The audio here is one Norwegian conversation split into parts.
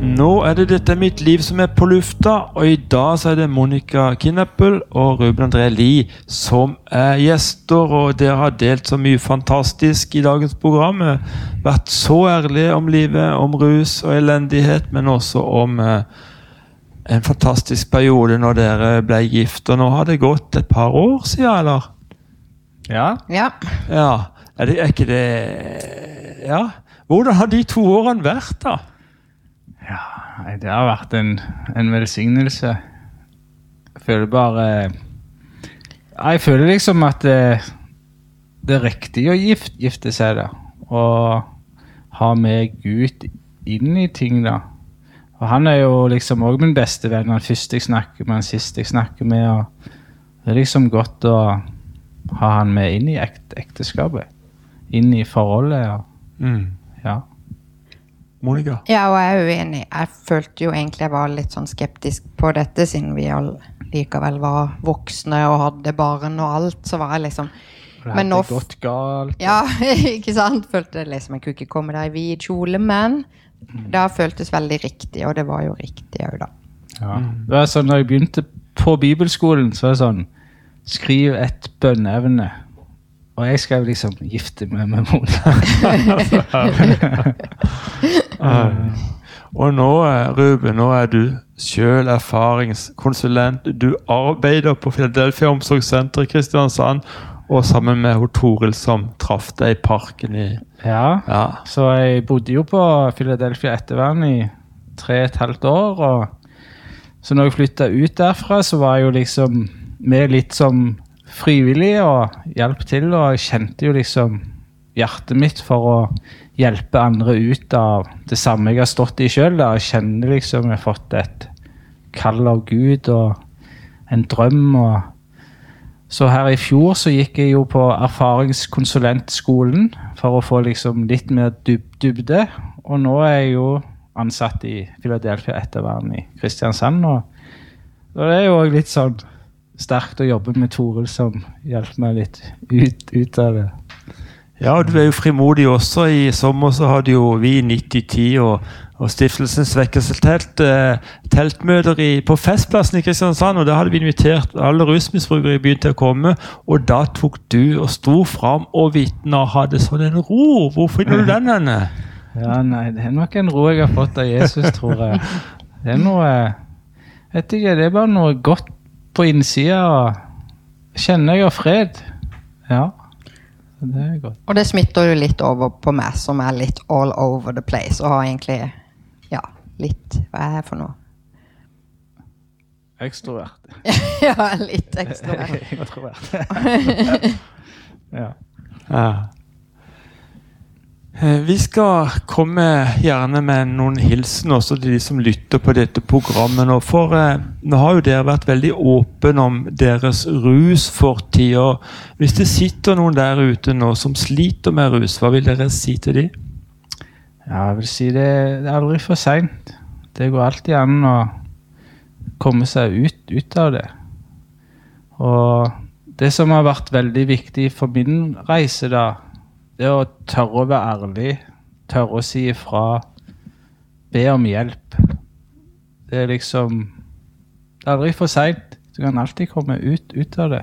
Nå det Dette mitt liv som på lufta, og I dag så det Monica Kinappel og Ruben André Lie som gjester, og dere har delt så mye fantastisk I dagens program. Vært så ærlige om livet, om rus og elendighet, men også om en fantastisk periode når dere ble gift, og nå har det gått et par år siden, eller? Ja. Ja. Ja, det ikke det... Ja, hvordan har de 2 årene vært da? Ja, nei, det har vært en velsignelse. Jeg føler bare... Jeg føler liksom at det riktig å gifte seg da. Og ha med Gud inn I ting da. Og han jo liksom også min beste venn. Han første jeg snakker med, han siste jeg snakker med. Og det liksom godt å ha han med inn I ekteskapet. Inn I forholdet. Og, ja. Monica? Ja, og jeg uenig. Jeg følte jo egentlig jeg var litt sånn skeptisk på dette, siden vi likevel var voksne og hadde barn og alt, så var jeg liksom... Det hadde gått galt. Ja, ikke sant? Følte liksom, jeg kunne ikke komme der I vid kjole, men det har føltes veldig riktig, og det var jo riktig også da. Ja, det var sånn, når jeg begynte på bibelskolen, så var det sånn, skriv et bønneevne, og jeg skal liksom gifte meg med Mona. Og nå, Ruben, nå du selv erfaringskonsulent. Du arbeider på Philadelphia Omsorgssenter I Kristiansand, og sammen med Toril som traff deg I parken Ja, så jeg bodde jo på Philadelphia ettervern I 3,5 år, og så når jeg flyttet ut derfra, så var jeg jo liksom med litt som frivillig og hjelp til, og jeg kjente jo liksom hjertet mitt for å hjelpe andre ut av det samme jeg har stått I selv da. Jeg kjenner liksom jeg har fått et kall av Gud og en drøm, og så her I fjor så gikk jeg jo på erfaringskonsulentskolen for å få liksom litt mer dybde, og nå jeg jo ansatt I Philadelphia ettervern I Kristiansand, og det jo litt sånn sterkt å jobbe med Toril som hjelper meg litt ut av det. Ja, og du jo frimodig også. I sommer så hadde jo vi 90-10 og Stiftelsens Vekkelsestelt teltmøter på Festplassen I Kristiansand, og da hadde vi invitert alle rusmisbrukere I byen til å komme, og da tok du og sto fram og vittnet og hadde sånn en ro. Hvor finner du den henne? Ja, nei, det nok en ro jeg har fått av Jesus, tror jeg. Det noe, vet ikke, det bare noe godt på innsida, og kjenner jeg har fred. Ja, det godt. Og det smitter jo litt over på meg, som litt all over the place, og har egentlig, ja, litt, hva det for noe? Ekstrovert. Ja, litt ekstrovert. Ekstrovert. Ja. Ja. Vi skal komme gjerne med noen hilsen også til de som lytter på dette programmet nå, for nå har jo dere vært veldig åpen om deres rusfortid, og hvis det sitter noen der ute nå som sliter med rus, hva vil dere si til de? Ja, jeg vil si det aldri for sent. Det går alltid an å komme seg ut av det. Og det som har vært veldig viktig for min reise da, det å tørre å være ærlig, tørre å si ifra, be om hjelp. Det liksom, det aldri for sent. Du kan alltid komme ut av det.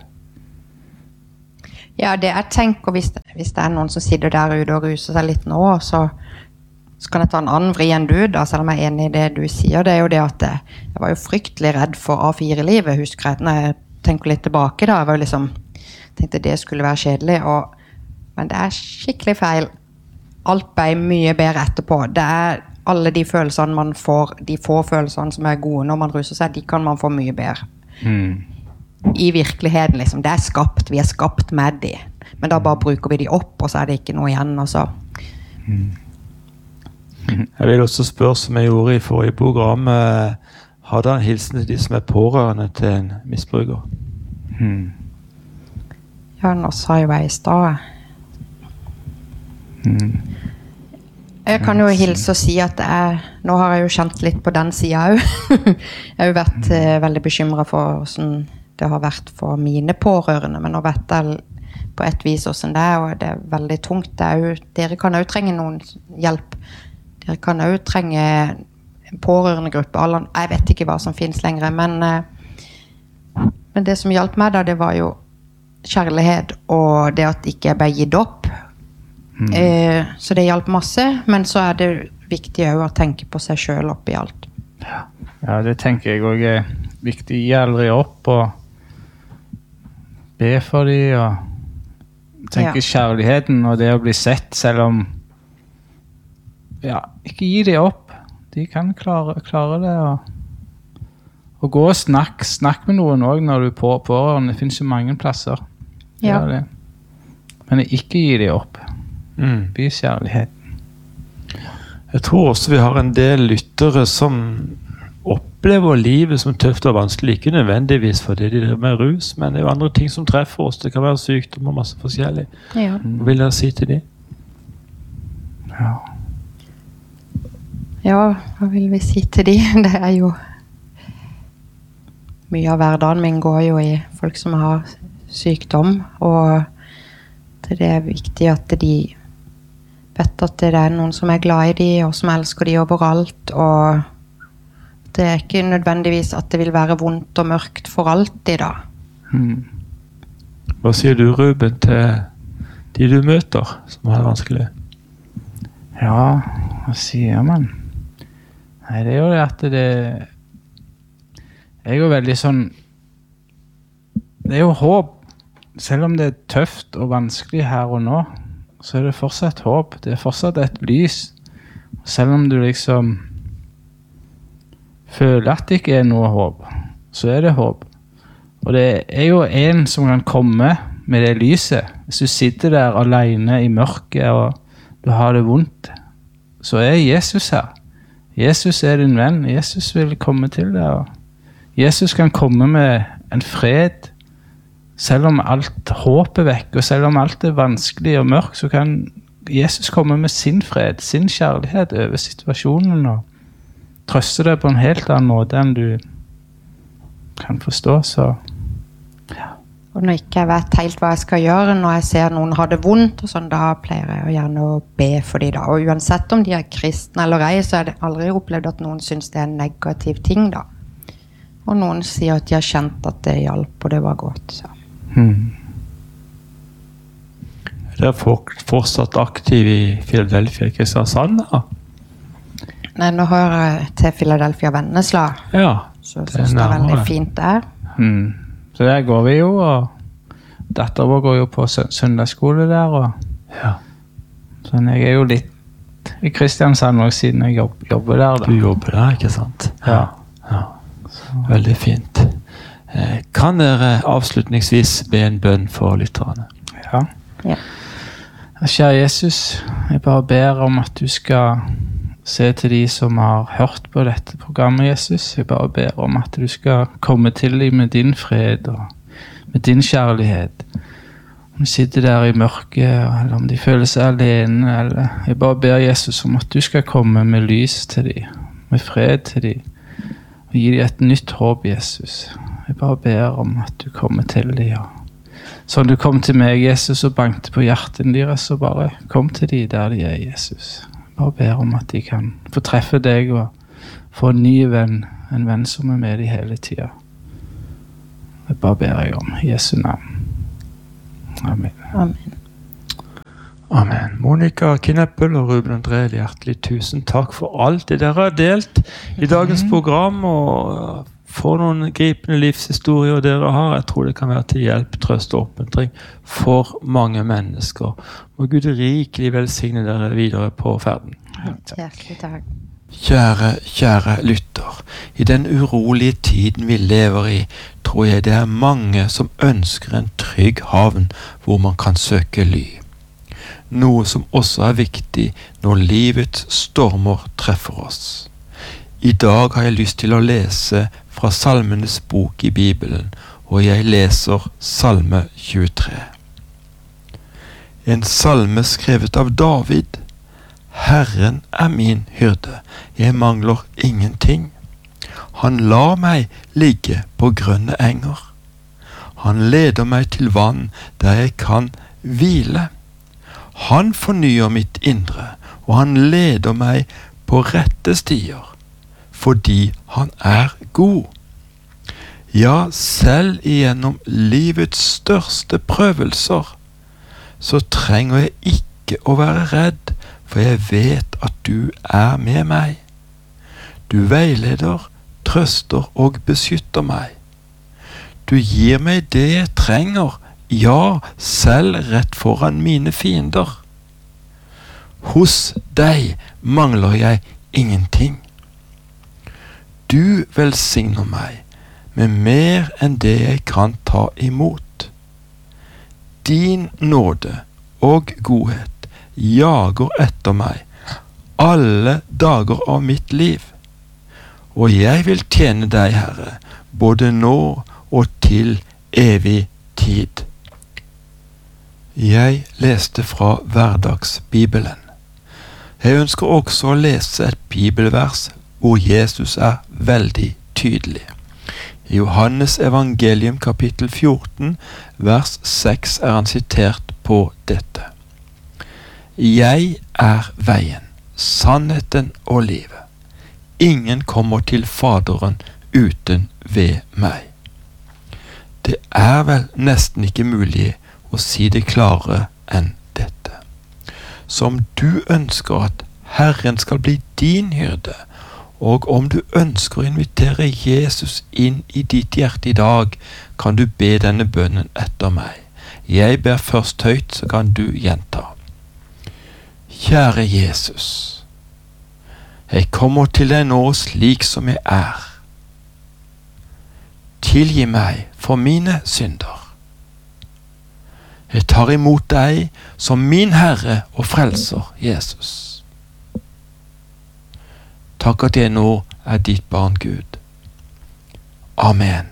Ja, det jeg tenker, hvis det noen som sitter der ute og ruser seg litt nå, så kan jeg ta en annen vri enn du, da, selv om jeg enig I det du sier. Det jo det at jeg var jo fryktelig redd for A4-livet, husker jeg, når jeg tenker litt tilbake da. Jeg var jo liksom, tenkte det skulle være kjedelig, men det skikkelig feil. Alt ble mye bedre etterpå. Det alle de følelsene man får, de få følelsene som gode når man ruser seg, de kan man få mye bedre. I virkeligheten, liksom. Det skapt, vi skapt med de. Men da bare bruker vi de opp, og så det ikke noe igjen, og så. Jeg vil også spørre, som jeg gjorde I forrige program, har dere en hilsen til de som pårørende til en misbruker? Ja, nå sa jeg I sted. Jeg kan jo hilse og si at nå har jeg jo kjent litt på den siden også. Jeg har jo vært veldig bekymret for hvordan det har vært for mine pårørende, men nå vet jeg på et vis hvordan det og det veldig tungt. Dere kan jo trenge noen hjelp. Dere kan jo trenge pårørende gruppe. Jeg vet ikke hva som finnes lenger, men det som hjalp meg da, det var jo kjærlighet og det at ikke jeg ble gitt opp. Så det hjalp masse, men så er det viktig også å tenke på seg selv oppi alt. Ja, det tenker jeg også viktig. Gi aldri opp og be for dem og tenke kjærligheten og det å bli sett, selv om ikke gi dem opp. De kan klare det og gå og snakk med noen også når du er pårørende. Det finnes jo mange plasser. Det. Men ikke gi dem opp. Vis kjærligheten. Jeg tror også vi har en del lyttere som opplever livet som tøft og vanskelig, ikke nødvendigvis fordi de driver med rus, men det er jo andre ting som treffer oss. Det kan være sykdom og masse forskjellig. Hva vil dere si til dem? Ja, hva vil vi si til dem? Det er jo mye av hverdagen min går jo i folk som har sykdom, og det er viktig at de vet at det er noen som er glad i dem, og som elsker dem overalt, og det er ikke nødvendigvis at det vil være vondt og mørkt for alltid da. Hva sier du, Ruben, til de du møter som har det vanskelig? Ja, hva sier man? Nei, det er jo det at det er jo veldig sånn, det er jo håp. Selv om det er tøft og vanskelig her og nå, så er det fortsatt håp. Det er fortsatt et lys. Selv om du liksom føler at det ikke er noe håp, så er det håp. Og det er jo en som kan komme med det lyset. Hvis du sitter der alene i mørket og du har det vondt, så er Jesus her. Jesus er din venn. Jesus vil komme til deg. Og Jesus kan komme med en fred. Selv om alt håp er vekk, og selv om alt er vanskelig og mørkt, så kan Jesus komme med sin fred, sin kjærlighet over situasjonen og trøste deg på en helt annen måte enn du kan forstå. Så Og når ikke jeg vet helt hva jeg skal gjøre, når jeg ser noen ha det vondt og sånn, da pleier jeg jo gjerne å be for dem da. Og uansett om de er kristne eller ei, så er det aldri opplevd at noen synes det er en negativ ting da. Og noen sier at de har kjent at det hjalp, og det var godt. Så. Er dere fortsatt aktiv i Philadelphia, Kristiansand da? Nei, nå hører jeg til Philadelphia Vennesla. Ja, så synes det er veldig fint der. Så der går vi jo, og datteren vår går jo på søndagsskole der, og sånn, jeg er jo litt i Kristiansand også, siden jeg jobber der da. Du jobber der, ikke sant? Ja. Veldig fint. Kan dere avslutningsvis be en bønn for lytterne? Ja. Kjære Jesus, jeg bare ber om at du skal se til de som har hørt på dette programmet, Jesus. Jeg bare ber om at du skal komme til dem med din fred og med din kjærlighet. Om de sitter der i mørket, eller om de føler seg alene, eller jeg bare ber Jesus om at du skal komme med lys til dem, med fred til dem, og gi dem et nytt håp, Jesus. Jeg bare ber om at du kommer til dem, sånn du kom til meg, Jesus, og bankte på hjerten deres, så bare kom til dem der de er, Jesus. Jeg bare ber om at de kan få treffe deg og få en ny venn, en venn som er med dem hele tiden. Jeg bare ber jeg om i Jesu navn. Amen. Amen. Monica Kneppel og Ruben André, hjertelig tusen takk for alt det dere har delt i dagens program, og for noen gripende livshistorier dere har. Jeg tror det kan være til hjelp, trøst og oppmuntring for mange mennesker. Må Gud rikelig velsigne dere videre på ferden. Hjertelig takk. Kjære lytter, i den urolige tiden vi lever i, tror jeg det er mange som ønsker en trygg havn hvor man kan søke ly. Noe som også er viktig når livets stormer treffer oss. I dag har jeg lyst til å lese fra Salmenes bok i Bibelen, og jeg leser Salme 23. En salme skrevet av David. Herren er min hyrde, jeg mangler ingenting. Han lar meg ligge på grønne enger. Han leder meg til vann der jeg kan hvile. Han fornyer mitt indre, og han leder meg på rette stier, fordi han god. Ja, selv gjennom livets største prøvelser, så trenger jeg ikke å være redd, for jeg vet at du med meg. Du veileder, trøster og beskytter meg. Du gir meg det jeg trenger, ja, selv rett foran mine fiender. Hos deg mangler jeg ingenting. Du velsigner meg med mer enn det jeg kan ta imot. Din nåde og godhet jager etter meg alle dager av mitt liv, og jeg vil tjene deg, Herre, både nå og til evig tid. Jeg leste fra Hverdagsbibelen. Jeg ønsker også å lese et bibelvers hvor Jesus veldig tydelig. I Johannes evangelium kapittel 14, vers 6 han sitert på dette. Jeg veien, sannheten og livet. Ingen kommer til Faderen uten ved meg. Det vel nesten ikke mulig å si det klarere enn dette. Som du ønsker at Herren skal bli din hyrde, og om du ønsker å invitere Jesus inn i ditt hjerte i dag, kan du be denne bønnen etter meg. Jeg ber først høyt, så kan du gjenta. Kjære Jesus, jeg kommer til deg nå slik som jeg Tilgi meg for mine synder. Jeg tar imot deg som min Herre og Frelser, Jesus. Takk at jeg nå ditt barn, Gud. Amen.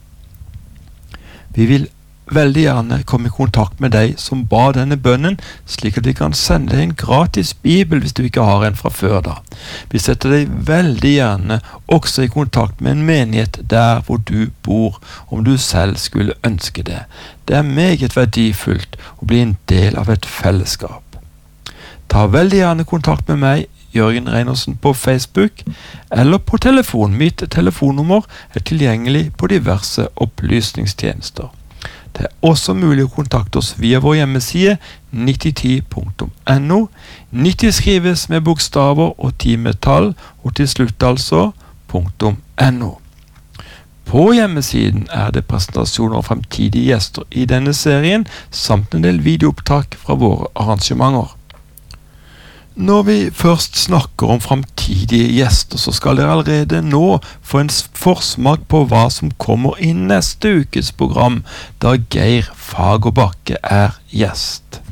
Vi vil veldig gjerne komme i kontakt med deg som ba denne bønnen, slik at vi kan sende deg en gratis bibel hvis du ikke har en fra før da. Vi setter deg veldig gjerne også i kontakt med en menighet der hvor du bor, om du selv skulle ønske det. Det meget verdifullt å bli en del av et fellesskap. Ta veldig gjerne kontakt med meg, Jørgen Reinersen, på Facebook, eller på telefon. Mitt telefonnummer tilgjengelig på diverse opplysningstjenester. Det også mulig å kontakte oss via vår hjemmeside 9010.no. 90 skrives med bokstaver og 10 med tall, og til slutt altså .no. På hjemmesiden det presentasjoner av fremtidige gjester i denne serien, samt en del videoopptak fra våre arrangementer. Når vi først snakker om fremtidige gjester, så skal dere allerede nå få en forsmak på hva som kommer i neste ukes program, da Geir Fagerbakke gjest.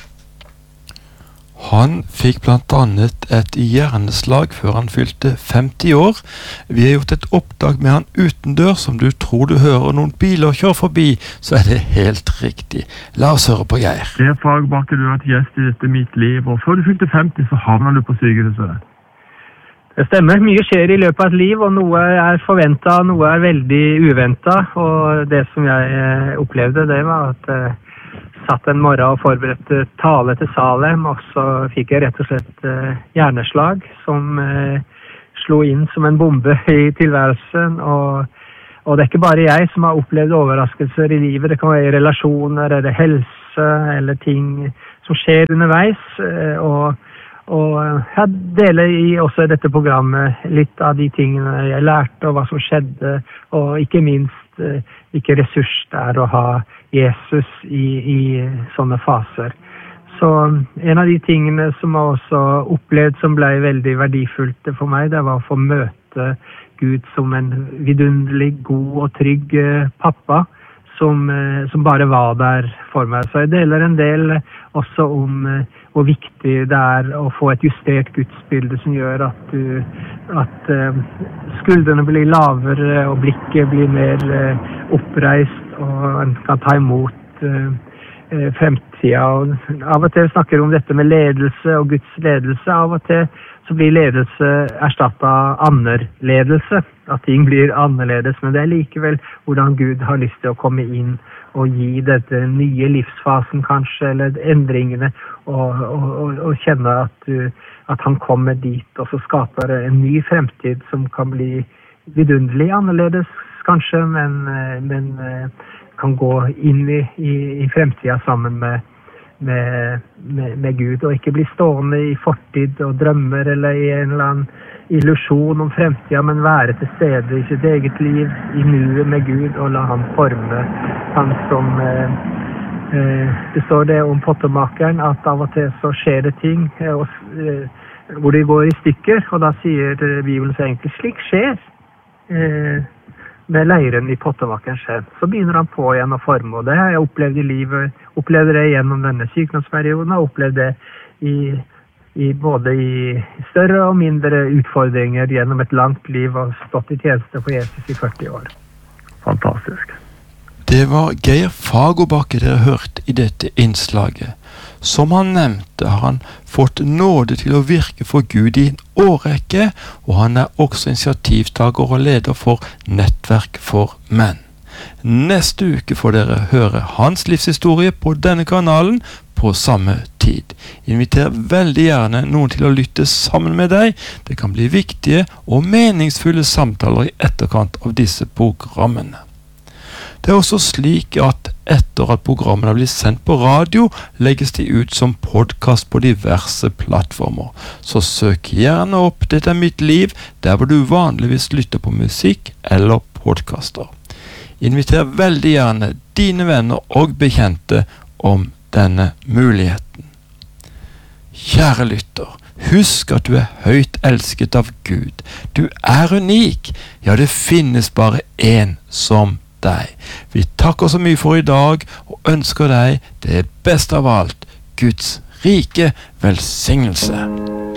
Han fikk blant annet et hjerneslag før han fylte 50 år. Vi har gjort et opptak med han utendør, som du tror du hører noen biler kjøre forbi, så det helt riktig. La oss høre på Geir. Geir Fagerbakke, du har vært gjest i dette mitt liv, og før du fylte 50 så havner du på sykehuset. Det stemmer, mye skjer i løpet av et liv, og noe forventet, noe veldig uventet, og det som jeg opplevde, det var at satt en morgen og forberedte tale til Salem, og så fikk jeg rett og slett hjerneslag som slo inn som en bombe i tilværelsen, og det ikke bare jeg som har opplevd overraskelser i livet, det kan være i relasjoner, eller helse, eller ting som skjer underveis, og jeg deler også i dette programmet litt av de tingene jeg lærte, og hva som skjedde, og ikke minst hvilken ressurs det å ha Jesus i sånne faser. Så en av de tingene som jeg også opplevd som ble veldig verdifullt for meg, det var å få møte Gud som en vidunderlig, god og trygg pappa, som bare var der for meg. Så jeg deler en del også om hvor viktig det å få et justert gudsbilde som gjør at skuldrene blir lavere og blikket blir mer oppreist, og en kan ta imot fremtida. Og av og til snakker vi om dette med ledelse og Guds ledelse. Av og til så blir ledelse erstattet av annerledelse, at ting blir annerledes, men det likevel hvordan Gud har lyst til å komme inn og gi dette nye livsfasen kanskje, eller endringene, og kjenne at han kommer dit, og så skaper det en ny fremtid som kan bli vidunderlig annerledes, kanskje, men kan gå inn i fremtiden sammen med Gud, og ikke bli stående i fortid og drømmer, eller i en eller annen illusjon om fremtiden, men være til stede i sitt eget liv, i nuet med Gud, og la han forme han som... Det står det om pottemakeren, at av og til så skjer det ting hvor de går i stykker, og da sier Bibelen så enkelt, slik skjer med leiren i pottemakerens hånd. Så begynner han på igjen å forme, og det har jeg opplevd i livet, opplevde det gjennom denne sykdomsperioden, og opplevd det både i større og mindre utfordringer gjennom et langt liv, og stått i tjeneste for Jesus i 40 år. Fantastisk. Det var Geir Fagerbakke dere hørte i dette innslaget. Som han nevnte, har han fått nåde til å virke for Gud i en årrekke, og han er også initiativtaker og leder for Nettverk for menn. Neste uke får dere høre hans livshistorie på denne kanalen på samme tid. Inviter veldig gjerne noen til å lytte sammen med deg. Det kan bli viktige og meningsfulle samtaler i etterkant av disse programmene. Det er også slik at etter at programmene blir sendt på radio, legges de ut som podcast på diverse plattformer. Så søk gjerne opp Dette er mitt liv, der hvor du vanligvis lytter på musikk eller podcaster. Inviter veldig gjerne dine venner og bekjente om denne muligheten. Kjære lytter, husk at du er høyt elsket av Gud. Du er unik. Ja, det finnes bare en som deg. Vi takker så mye for i dag, og ønsker deg det beste av alt, Guds rike velsignelse.